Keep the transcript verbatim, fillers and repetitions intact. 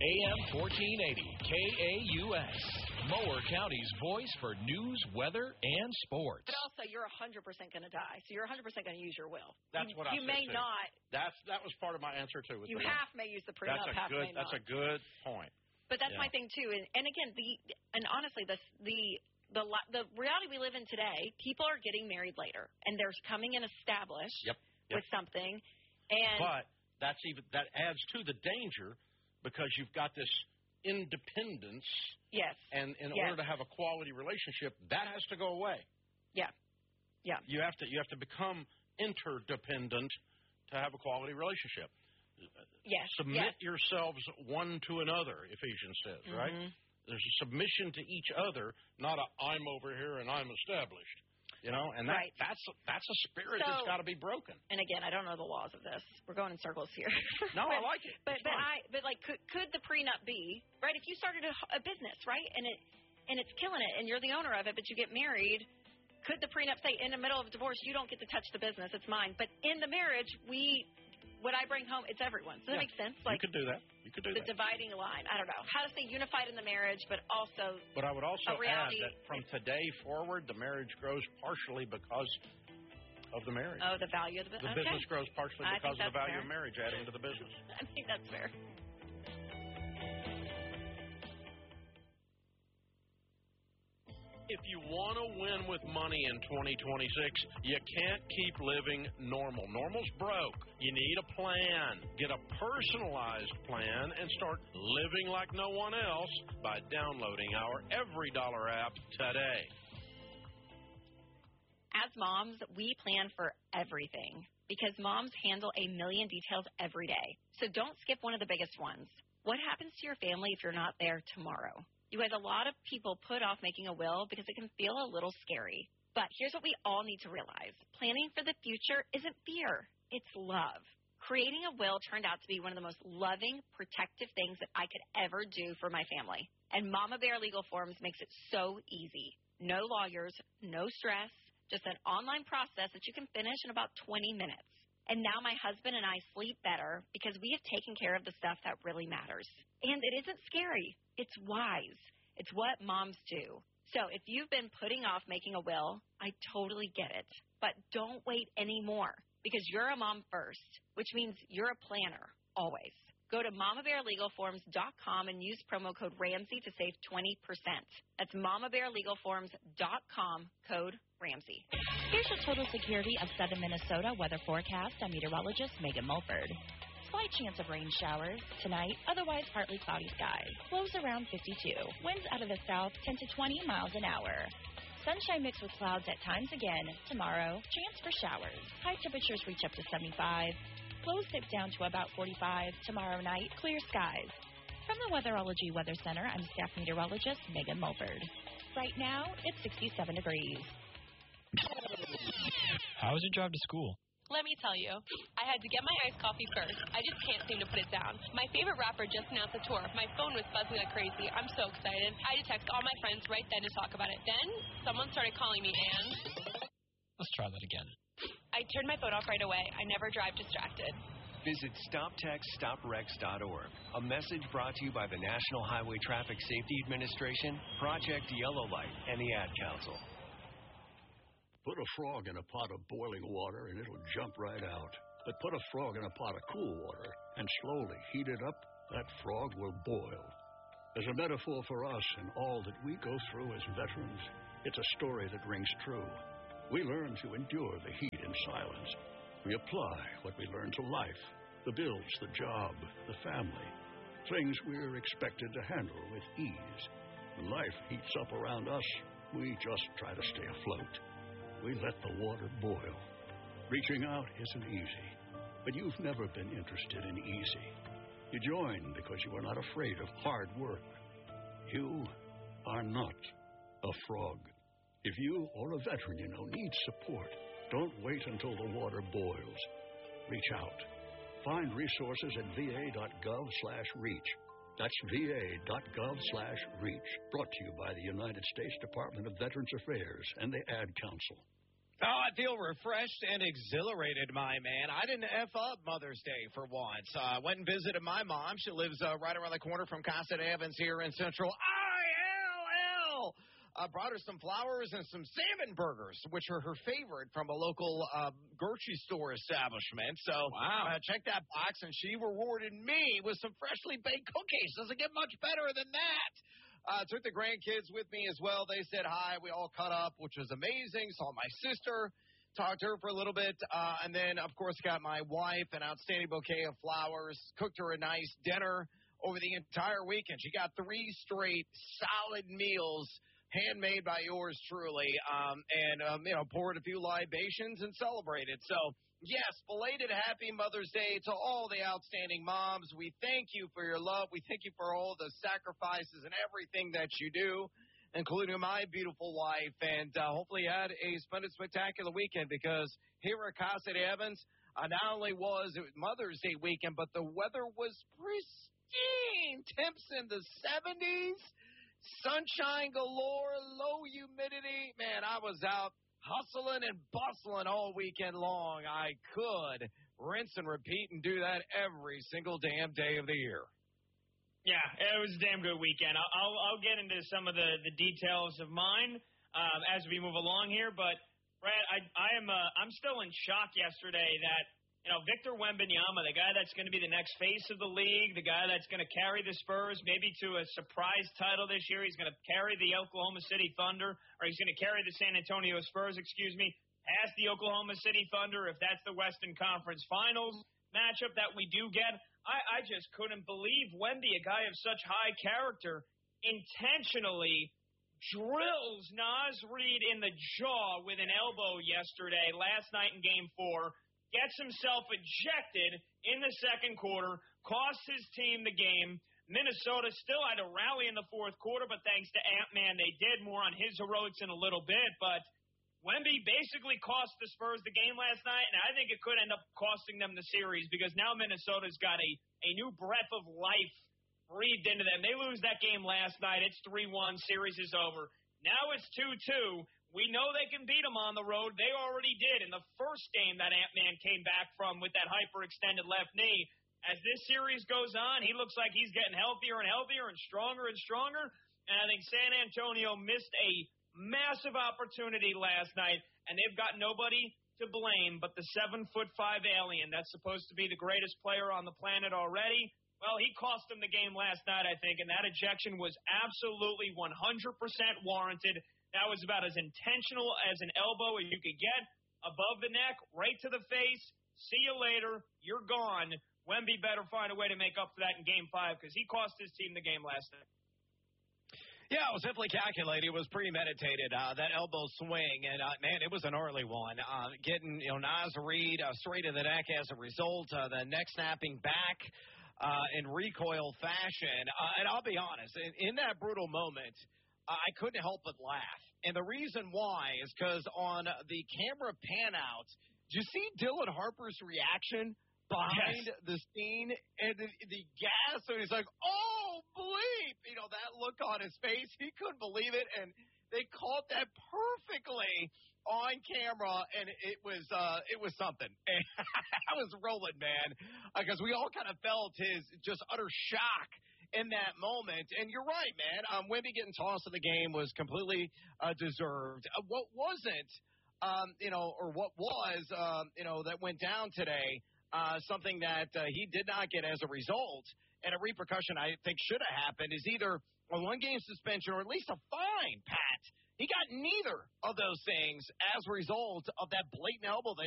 A M fourteen eighty K A U S, Mower County's voice for news, weather, and sports. But also, you're one hundred percent going to die, so you're one hundred percent going to use your will. That's you, what I you said, may too. not. That's That was part of my answer, too. With You the half may use the prenup, that's a half good, may not. That's a good point. But that's Yeah. my thing, too. And, and again, the and honestly, the the The, the reality we live in today, people are getting married later, and they're coming in established Yep. Yep. with something. And But that's even that adds to the danger because you've got this independence. Yes. And in yes. order to have a quality relationship, that has to go away. Yeah. Yeah. You have to you have to become interdependent to have a quality relationship. Yes. Submit yes. yourselves one to another, Ephesians says, mm-hmm. right? There's a submission to each other, not a I'm over here and I'm established. You know, and that, right. that's that's a spirit so, that's got to be broken. And again, I don't know the laws of this. We're going in circles here. No, but, I like it. But it's but fun. I but like could could the prenup be right if you started a, a business right and it and it's killing it and you're the owner of it but you get married? Could the prenup say in the middle of a divorce you don't get to touch the business, it's mine, but in the marriage we what I bring home it's everyone's. Does yeah. that make sense? Like you could do that. You could do the that. The dividing line. I don't know how to stay unified in the marriage, but also. But I would also a reality, add that from today forward, the marriage grows partially because of the marriage. Oh, the value of the business. The okay. business grows partially I because of the value fair. of marriage adding to the business. I think that's fair. If you want to win with money in twenty twenty-six, you can't keep living normal. Normal's broke. You need a plan. Get a personalized plan and start living like no one else by downloading our Every Dollar app today. As moms, we plan for everything because moms handle a million details every day. So don't skip one of the biggest ones. What happens to your family if you're not there tomorrow? You guys, a lot of people put off making a will because it can feel a little scary. But here's what we all need to realize. Planning for the future isn't fear. It's love. Creating a will turned out to be one of the most loving, protective things that I could ever do for my family. And Mama Bear Legal Forms makes it so easy. No lawyers, no stress, just an online process that you can finish in about twenty minutes. And now my husband and I sleep better because we have taken care of the stuff that really matters. And it isn't scary. It's wise. It's what moms do. So if you've been putting off making a will, I totally get it. But don't wait anymore because you're a mom first, which means you're a planner, always. Go to mama bear legal forms dot com and use promo code Ramsey to save twenty percent. That's mama bear legal forms dot com, code Ramsey. Here's your total security of Southern Minnesota weather forecast. I'm meteorologist Megan Mulford. Slight chance of rain showers tonight, otherwise partly cloudy skies. Lows around fifty-two. Winds out of the south ten to twenty miles an hour. Sunshine mixed with clouds at times again. Tomorrow, chance for showers. High temperatures reach up to seventy-five. Lows dip down to about forty-five. Tomorrow night, clear skies. From the Weatherology Weather Center, I'm staff meteorologist Megan Mulford. Right now, it's sixty-seven degrees. How was your drive to school? Let me tell you, I had to get my iced coffee first. I just can't seem to put it down. My favorite rapper just announced a tour. My phone was buzzing like crazy. I'm so excited. I had to text all my friends right then to talk about it. Then, someone started calling me, and Let's try that again. I turned my phone off right away. I never drive distracted. Visit stop text stop wrecks dot org. A message brought to you by the National Highway Traffic Safety Administration, Project Yellow Light, and the Ad Council. Put a frog in a pot of boiling water and it'll jump right out. But put a frog in a pot of cool water and slowly heat it up, that frog will boil. As a metaphor for us and all that we go through as veterans, it's a story that rings true. We learn to endure the heat in silence. We apply what we learn to life, the bills, the job, the family, things we're expected to handle with ease. When life heats up around us, we just try to stay afloat. We let the water boil. Reaching out isn't easy, but you've never been interested in easy. You join because you are not afraid of hard work. You are not a frog. If you or a veteran you know needs support, don't wait until the water boils. Reach out. Find resources at v a dot gov slash reach. That's v a dot gov slash reach. Brought to you by the United States Department of Veterans Affairs and the Ad Council. Oh, I feel refreshed and exhilarated, my man. I didn't F up Mother's Day for once. I uh, went and visited my mom. She lives uh, right around the corner from Casa de Evans here in Central I L L. I brought her some flowers and some salmon burgers, which are her favorite from a local uh, grocery store establishment. So wow. uh, check that box, and she rewarded me with some freshly baked cookies. Doesn't get much better than that. Uh, took the grandkids with me as well. They said hi. We all cut up, which was amazing. Saw my sister, talked to her for a little bit. Uh, and then, of course, got my wife an outstanding bouquet of flowers, cooked her a nice dinner over the entire weekend. She got three straight solid meals, handmade by yours truly, um, and, um, you know, poured a few libations and celebrated. So, yes, belated happy Mother's Day to all the outstanding moms. We thank you for your love. We thank you for all the sacrifices and everything that you do, including my beautiful wife. And uh, hopefully you had a splendid, spectacular weekend, because here at Casa de Evans, uh, not only was it Mother's Day weekend, but the weather was pristine. Temps in the seventies. Sunshine galore, low humidity. Man, I was out hustling and bustling all weekend long. I could rinse and repeat and do that every single damn day of the year. Yeah, it was a damn good weekend. I'll I'll, I'll get into some of the, the details of mine um, as we move along here. But Brad, I I am uh, I'm still in shock yesterday that, you know, Victor Wembanyama, the guy that's going to be the next face of the league, the guy that's going to carry the Spurs maybe to a surprise title this year. He's going to carry the Oklahoma City Thunder, or he's going to carry the San Antonio Spurs, excuse me, past the Oklahoma City Thunder if that's the Western Conference Finals matchup that we do get. I, I just couldn't believe Wemby, a guy of such high character, intentionally drills Naz Reid in the jaw with an elbow yesterday, last night in Game four. Gets himself ejected in the second quarter, costs his team the game. Minnesota still had to rally in the fourth quarter, but thanks to Ant-Man, they did. More on his heroics in a little bit. But Wemby basically cost the Spurs the game last night, and I think it could end up costing them the series, because now Minnesota's got a, a new breath of life breathed into them. They lose that game last night. It's three one. Series is over. Now it's two two. We know they can beat them on the road. They already did in the first game that Ant-Man came back from with that hyperextended left knee. As this series goes on, he looks like he's getting healthier and healthier and stronger and stronger. And I think San Antonio missed a massive opportunity last night, and they've got nobody to blame but the seven foot five alien that's supposed to be the greatest player on the planet already. Well, he cost them the game last night, I think, and that ejection was absolutely one hundred percent warranted. That was about as intentional as an elbow as you could get. Above the neck, right to the face. See you later. You're gone. Wemby better find a way to make up for that in Game five, because he cost his team the game last night. Yeah, it was simply calculated. It was premeditated, uh, that elbow swing. And, uh, man, it was an early one. Uh, getting, you know, Naz Reid uh, straight to the neck as a result. Uh, the neck snapping back uh, in recoil fashion. Uh, and I'll be honest, in, in that brutal moment, I couldn't help but laugh. And the reason why is because on the camera pan out, did you see Dylan Harper's reaction behind yes. the scene and the, the gas? So he's like, oh, bleep. You know, that look on his face. He couldn't believe it. And they caught that perfectly on camera, and it was uh, it was something. And I was rolling, man, because we all kind of felt his just utter shock in that moment. And you're right, man. Um, Wemby getting tossed in the game was completely uh, deserved. Uh, what wasn't, um, you know, or what was, um, you know, that went down today, uh, something that uh, he did not get as a result, and a repercussion I think should have happened, is either a one-game suspension or at least a fine, Pat. He got neither of those things as a result of that blatant elbow that